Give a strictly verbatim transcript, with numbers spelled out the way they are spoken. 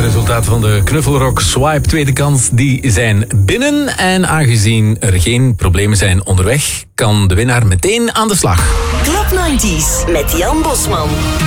resultaten van de Knuffelrock Swipe tweede kans die zijn binnen. En aangezien er geen problemen zijn onderweg, kan de winnaar meteen aan de slag. Club negentig met Jan Bosman.